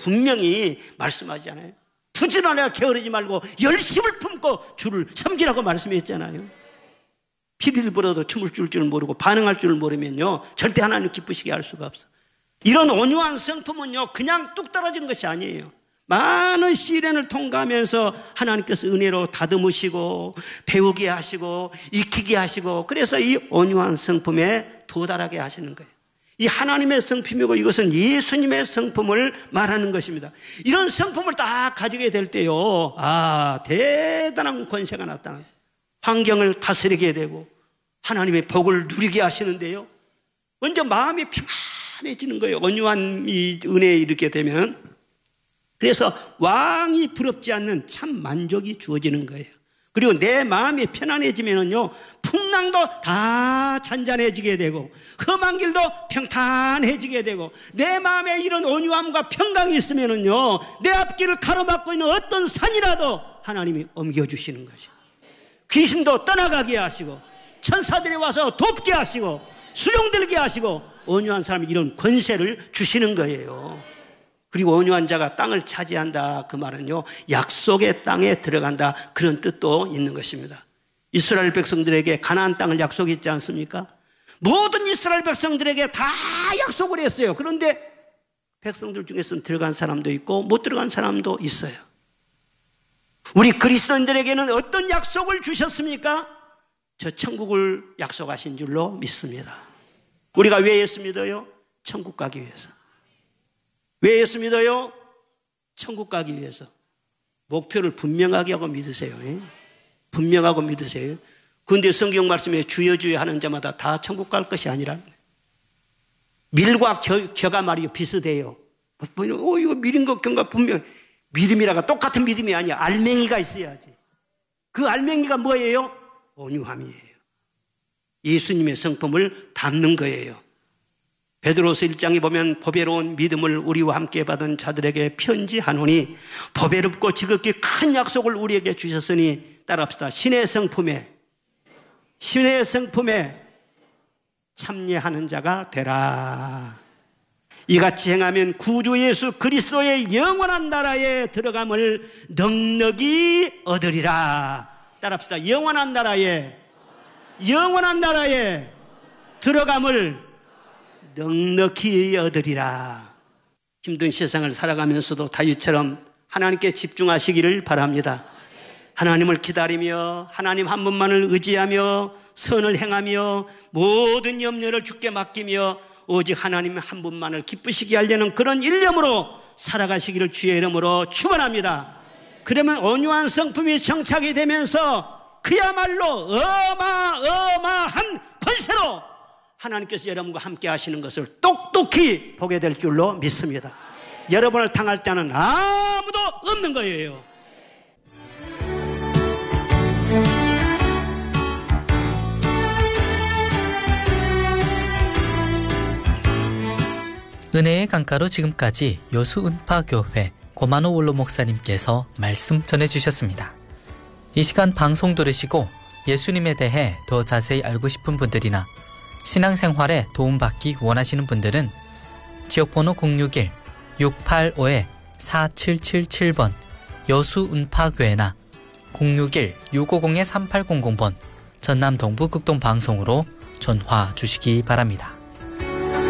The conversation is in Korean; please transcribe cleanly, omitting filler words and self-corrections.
분명히 말씀하잖아요. 부지런하여 게으르지 말고 열심을 품고 주를 섬기라고 말씀했잖아요. 피리를 불어도 춤을 출 줄 모르고 반응할 줄 모르면요 절대 하나님 기쁘시게 할 수가 없어. 이런 온유한 성품은요 그냥 뚝 떨어지는 것이 아니에요. 많은 시련을 통과하면서 하나님께서 은혜로 다듬으시고 배우게 하시고 익히게 하시고 그래서 이 온유한 성품에 도달하게 하시는 거예요. 이 하나님의 성품이고 이것은 예수님의 성품을 말하는 것입니다. 이런 성품을 딱 가지게 될 때요 대단한 권세가 나타나요. 환경을 다스리게 되고 하나님의 복을 누리게 하시는데요 먼저 마음이 평안해지는 거예요. 온유한 이 은혜에 이르게 되면. 그래서 왕이 부럽지 않는 참 만족이 주어지는 거예요. 그리고 내 마음이 편안해지면은요 풍랑도 다 잔잔해지게 되고 험한 길도 평탄해지게 되고 내 마음에 이런 온유함과 평강이 있으면은요 내 앞길을 가로막고 있는 어떤 산이라도 하나님이 옮겨주시는 것이죠. 귀신도 떠나가게 하시고 천사들이 와서 돕게 하시고 수종들게 하시고 온유한 사람이 이런 권세를 주시는 거예요. 그리고 온유한 자가 땅을 차지한다 그 말은요 약속의 땅에 들어간다 그런 뜻도 있는 것입니다. 이스라엘 백성들에게 가나안 땅을 약속했지 않습니까? 모든 이스라엘 백성들에게 다 약속을 했어요. 그런데 백성들 중에서는 들어간 사람도 있고 못 들어간 사람도 있어요. 우리 그리스도인들에게는 어떤 약속을 주셨습니까? 저 천국을 약속하신 줄로 믿습니다. 우리가 왜 예수 믿어요? 천국 가기 위해서. 왜 예수 믿어요? 천국 가기 위해서. 목표를 분명하게 하고 믿으세요. 분명하고 믿으세요. 그런데 성경 말씀에 주여 주여 하는 자마다 다 천국 갈 것이 아니라 밀과 겨가 말이요 비슷해요. 이거 밀인가 견가 분명 믿음이라가 똑같은 믿음이 아니야. 알맹이가 있어야지. 그 알맹이가 뭐예요? 온유함이에요. 예수님의 성품을 담는 거예요. 베드로서 1장에 보면 보배로운 믿음을 우리와 함께 받은 자들에게 편지하노니 보배롭고 지극히 큰 약속을 우리에게 주셨으니 따라합시다. 신의 성품에 참여하는 자가 되라. 이같이 행하면 구주 예수 그리스도의 영원한 나라에 들어감을 넉넉히 얻으리라. 따라합시다. 영원한 나라에 들어감을 넉넉히 얻으리라. 힘든 세상을 살아가면서도 다윗처럼 하나님께 집중하시기를 바랍니다. 하나님을 기다리며 하나님 한 분만을 의지하며 선을 행하며 모든 염려를 주께 맡기며 오직 하나님 한 분만을 기쁘시게 하려는 그런 일념으로 살아가시기를 주의 이름으로 축원합니다. 그러면 온유한 성품이 정착이 되면서 그야말로 어마어마한 권세로 하나님께서 여러분과 함께 하시는 것을 똑똑히 보게 될 줄로 믿습니다. 여러분을 당할 자는 아무도 없는 거예요. 은혜의 강가로 지금까지 여수은파교회 고만호 원로 목사님께서 말씀 전해주셨습니다. 이 시간 방송 들으시고 예수님에 대해 더 자세히 알고 싶은 분들이나 신앙생활에 도움받기 원하시는 분들은 지역번호 061-685-4777번 여수은파교회나 061-650-3800번 전남 동부극동방송으로 전화 주시기 바랍니다.